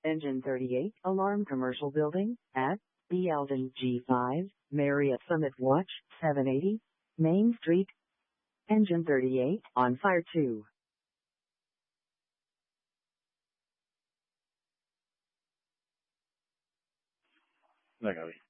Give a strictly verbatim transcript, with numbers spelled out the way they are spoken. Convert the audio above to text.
Engine thirty-eight, Alarm Commercial Building, at B. Alden G five, Marriott Summit Watch, seven eighty, Main Street. Engine thirty-eight, on fire two. La Gaby.